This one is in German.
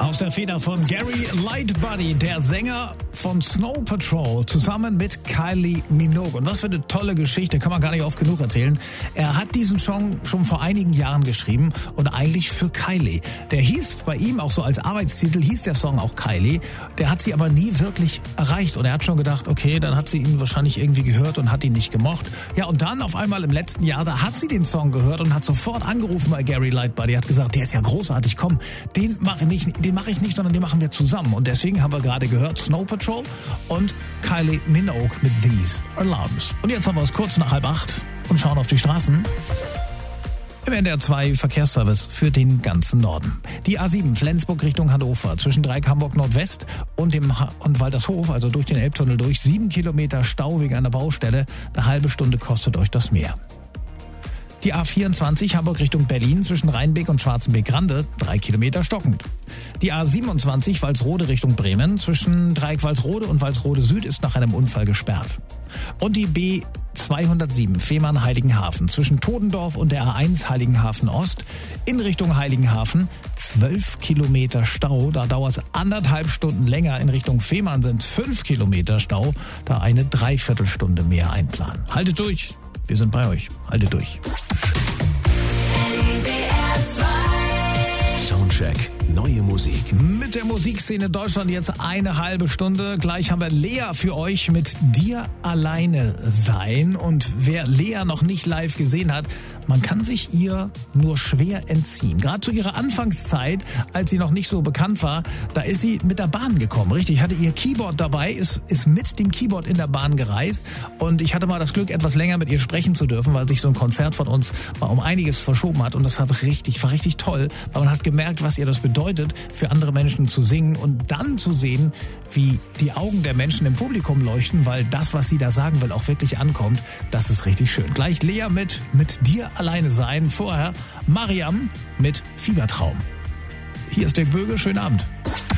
Aus der Feder von Gary Lightbody, der Sänger von Snow Patrol, zusammen mit Kylie Minogue. Und was für eine tolle Geschichte, kann man gar nicht oft genug erzählen. Er hat diesen Song schon vor einigen Jahren geschrieben und eigentlich für Kylie. Der hieß bei ihm auch so als Arbeitstitel, hieß der Song auch Kylie. Der hat sie aber nie wirklich erreicht und er hat schon gedacht, okay, dann hat sie ihn wahrscheinlich irgendwie gehört und hat ihn nicht gemocht. Ja, und dann auf einmal im letzten Jahr, da hat sie den Song gehört und hat sofort angerufen bei Gary Lightbody. Hat gesagt, der ist ja großartig, komm, den mache ich nicht, sondern den machen wir zusammen. Und deswegen haben wir gerade gehört Snow Patrol und Kylie Minogue mit These Alarms. Und jetzt haben wir es kurz nach 7:30 und schauen auf die Straßen. Im NDR 2 Verkehrsservice für den ganzen Norden. Die A7 Flensburg Richtung Hannover zwischen Dreieck Hamburg Nordwest und Waltershof, also durch den Elbtunnel durch, 7 Kilometer Stau wegen einer Baustelle. Eine halbe Stunde kostet euch das mehr. Die A24 Hamburg Richtung Berlin zwischen Rheinbeek und Schwarzenbeek-Grande, 3 Kilometer stockend. Die A27 Walsrode Richtung Bremen zwischen Dreieck Walsrode und Walsrode Süd ist nach einem Unfall gesperrt. Und die B207 Fehmarn-Heiligenhafen zwischen Todendorf und der A1 Heiligenhafen Ost in Richtung Heiligenhafen, 12 Kilometer Stau. Da dauert es 1,5 Stunden länger. In Richtung Fehmarn sind 5 Kilometer Stau. Da eine Dreiviertelstunde mehr einplanen. Haltet durch. Wir sind bei euch. Haltet durch. Soundcheck. Neue Musik. Mit der Musikszene Deutschland jetzt eine halbe Stunde. Gleich haben wir Lea für euch mit Dir alleine sein. Und wer Lea noch nicht live gesehen hat, man kann sich ihr nur schwer entziehen. Gerade zu ihrer Anfangszeit, als sie noch nicht so bekannt war, da ist sie mit der Bahn gekommen. Richtig, hatte ihr Keyboard dabei, ist mit dem Keyboard in der Bahn gereist. Und ich hatte mal das Glück, etwas länger mit ihr sprechen zu dürfen, weil sich so ein Konzert von uns mal um einiges verschoben hat. Und das war richtig toll, weil man hat gemerkt, was ihr das bedeutet, für andere Menschen zu singen und dann zu sehen, wie die Augen der Menschen im Publikum leuchten, weil das, was sie da sagen will, auch wirklich ankommt. Das ist richtig schön. Gleich Lea mit Dir alleine sein. Vorher Mariam mit Fiebertraum. Hier ist Dirk Böge. Schönen Abend.